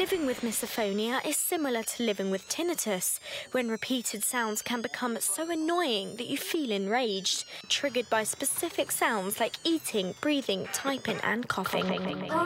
Living with misophonia is similar to living with tinnitus, when repeated sounds can become so annoying that you feel enraged, triggered by specific sounds like eating, breathing, typing and coughing.